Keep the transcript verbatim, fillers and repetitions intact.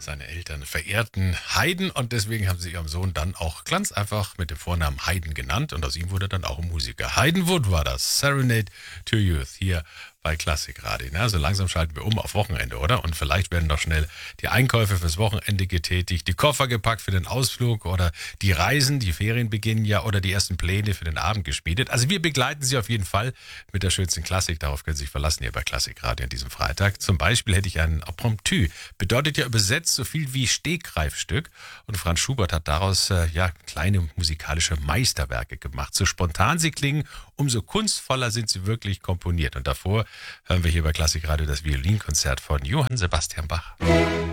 Seine Eltern verehrten Haydn und deswegen haben sie ihrem Sohn dann auch ganz einfach mit dem Vornamen Haydn genannt und aus ihm wurde dann auch ein Musiker. Haydn Wood war das. Serenade to Youth hier bei Klassikradio. Na, so langsam schalten wir um auf Wochenende, oder? Und vielleicht werden noch schnell die Einkäufe fürs Wochenende getätigt, die Koffer gepackt für den Ausflug oder die Reisen, die Ferien beginnen ja oder die ersten Pläne für den Abend geschmiedet. Also wir begleiten Sie auf jeden Fall mit der schönsten Klassik. Darauf können Sie sich verlassen hier bei Klassikradio an diesem Freitag. Zum Beispiel hätte ich ein Impromptu. Bedeutet ja übersetzt so viel wie Stegreifstück. Und Franz Schubert hat daraus äh, ja kleine musikalische Meisterwerke gemacht. So spontan sie klingen, umso kunstvoller sind sie wirklich komponiert. Und davor hören wir hier bei Klassikradio das Violinkonzert von Johann Sebastian Bach.